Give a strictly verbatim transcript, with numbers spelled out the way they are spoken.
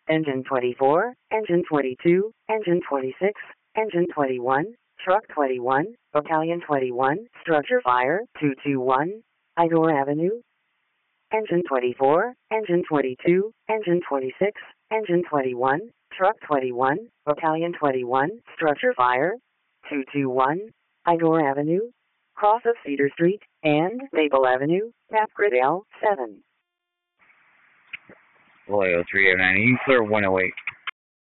Engine twenty-four, Engine twenty-two, Engine twenty-six, Engine twenty-one, Truck twenty-one, Battalion twenty-one, Structure Fire two two one, Idor Avenue. Engine twenty-four, Engine twenty-two, Engine twenty-six, Engine twenty-one, Truck twenty-one, Battalion twenty-one, Structure Fire two two one, Idor Avenue, cross of Cedar Street, and Maple Avenue, Napgrid L seven. Loyal three oh nine, you clear one oh eight.